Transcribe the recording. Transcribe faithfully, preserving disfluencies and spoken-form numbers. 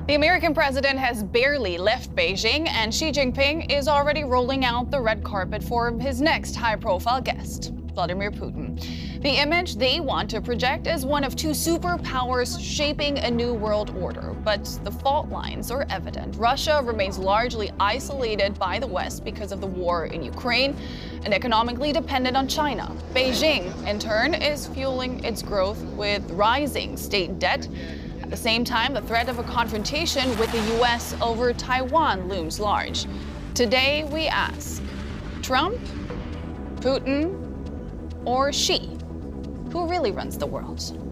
The American president has barely left Beijing, and Xi Jinping is already rolling out the red carpet for his next high-profile guest, Vladimir Putin. The image they want to project is one of two superpowers shaping a new world order. But the fault lines are evident. Russia remains largely isolated by the West because of the war in Ukraine and economically dependent on China. Beijing, in turn, is fueling its growth with rising state debt. At the same time, the threat of a confrontation with the U S over Taiwan looms large. Today, we ask, Trump, Putin, or Xi? Who really runs the world?